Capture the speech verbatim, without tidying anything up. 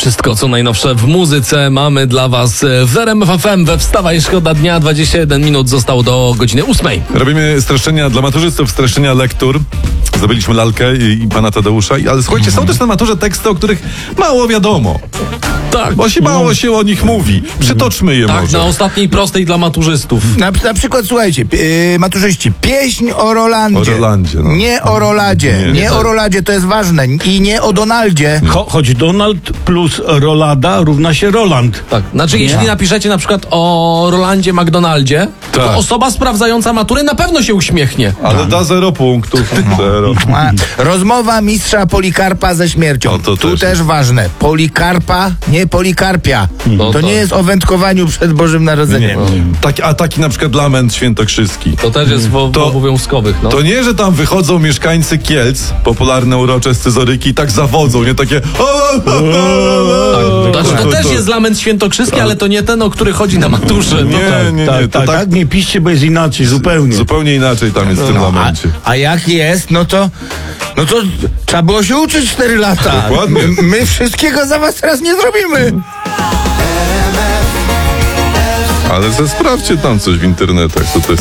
Wszystko, co najnowsze w muzyce mamy dla was w R M F F M we Wstawaj Szkoda Dnia. dwadzieścia jeden minut zostało do godziny ósmej. Robimy streszczenia dla maturzystów, streszczenia lektur. Zdobyliśmy lalkę i, i pana Tadeusza, i, ale słuchajcie, są też na maturze teksty, o których mało wiadomo. Tak. Bo się mało się o nich mówi. Przytoczmy je Tak, może. na ostatniej prostej dla maturzystów. Na, na przykład, słuchajcie, yy, maturzyści, pieśń o Rolandzie. O Rolandzie, no. Nie o Roladzie. Nie, Nie, nie, nie tak. o Roladzie, to jest ważne. I nie o Donaldzie. Cho, choć Donald plus Rolada równa się Roland. Tak, znaczy Nie. jeśli napiszecie na przykład o Rolandzie McDonaldzie, Tak. to osoba sprawdzająca maturę na pewno się uśmiechnie. Ale da zero punktów. Zero. A, rozmowa mistrza Polikarpa ze śmiercią. O, to tu też też, jest. ważne. Polikarpa, nie Polikarpia. No to to- nie jest o wędkowaniu przed Bożym Narodzeniem. Tak, a taki na przykład lament świętokrzyski. To też jest w, w To- obowiązkowych. No. To nie, że tam wychodzą mieszkańcy Kielc, popularne urocze scyzoryki, i tak zawodzą, nie takie... Tak, znaczy, to też jest lament świętokrzyski, ale to nie ten, o który chodzi na maturze. To Nie, tak. nie, nie, tak, to tak, tak tak, nie piszcie, bo jest inaczej, zupełnie. zupełnie inaczej tam jest w tym No, a, lamencie. a jak jest, no to no to trzeba było się uczyć cztery lata. Dokładnie. My, my wszystkiego za was teraz nie zrobimy. Ale ze sprawdźcie tam coś w internetach, co to jest